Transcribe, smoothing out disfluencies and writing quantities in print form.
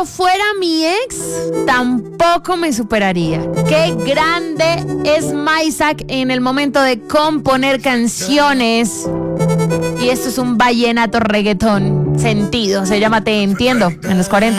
yo fuera mi ex, tampoco me superaría. Qué grande es Maysak en el momento de componer canciones. Y esto es un vallenato reggaetón sentido. Se llama Te Entiendo en los 40.